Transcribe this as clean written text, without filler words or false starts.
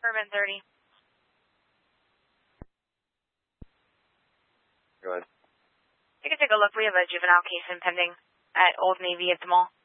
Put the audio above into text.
Urban 30. Go ahead. You can take a look. We have a juvenile case impending at Old Navy at the mall.